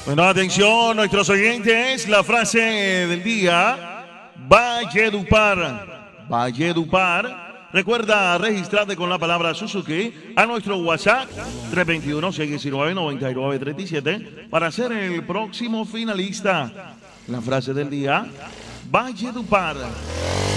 Bueno, atención, nuestros oyentes, la frase del día, Valledupar. Valledupar. Recuerda registrarte con la palabra Suzuki a nuestro WhatsApp 321-619-9937 para ser el próximo finalista. La frase del día, Valledupar.